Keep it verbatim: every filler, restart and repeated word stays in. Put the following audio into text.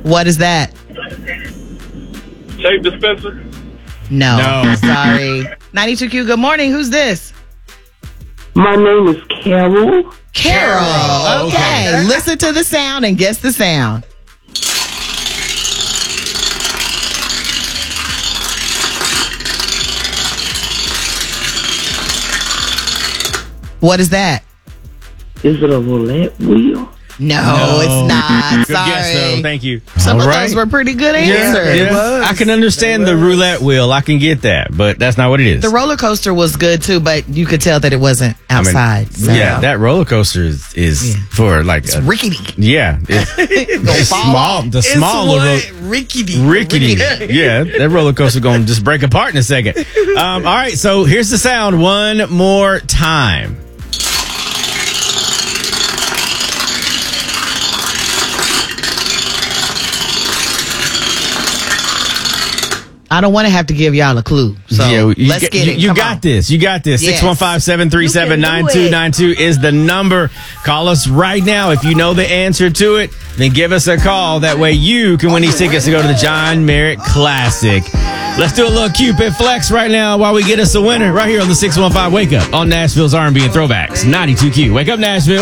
What is that? Tape dispenser. No. No. Sorry. ninety-two Q, good morning. Who's this? My name is Carol. Carol. Carol, Okay. okay. Listen to the sound and guess the sound. What is that? Is it a roulette wheel? No, No. it's not. Good Sorry. guess, though. Thank you. Some All of right. those were pretty good Yeah, answers. yeah. I can understand the roulette wheel. I can get that, but that's not what it is. The roller coaster was good too, but you could tell that it wasn't I mean, outside. so. Yeah, that roller coaster is, is Yeah. for like It's a, rickety. yeah, it's, it's fall small. off. The It's smaller what? ro- rickety. rickety. Yeah, that roller coaster gonna just break apart in a second. Um, all right, so here's the sound one more time. I don't want to have to give y'all a clue. So Yeah, you let's get- get you, it. You Come got on. this. You got this. Yes. six one five, seven three seven, You can nine do two it. nine two is the number. Call us right now. If you know the answer to it, then give us a call. That way you can win these tickets to go to the John Merritt Classic. Let's do a little Cupid flex right now while we get us a winner right here on the six one five Wake Up on Nashville's R and B and Throwbacks. ninety-two Q. Wake up, Nashville.